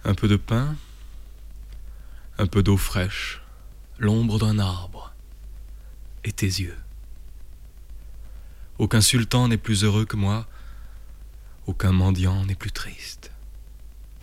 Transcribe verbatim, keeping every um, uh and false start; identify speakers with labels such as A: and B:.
A: Un peu de pain, un peu d'eau fraîche, l'ombre d'un arbre et tes yeux. Aucun sultan n'est plus heureux que moi, aucun mendiant n'est plus triste.